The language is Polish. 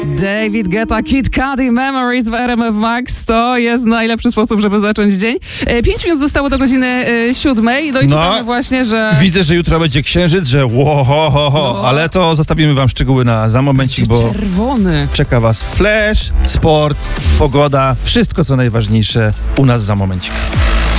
David Guetta, Kid Cudi, Memories w RMF Max. To jest najlepszy sposób, żeby zacząć dzień. 5 minut zostało do godziny 7. No i czytamy właśnie, że... Widzę, że jutro będzie księżyc, że ale to zostawimy wam szczegóły za momencik, bo czerwony. Czeka was flash, sport, pogoda, wszystko co najważniejsze u nas za momencik.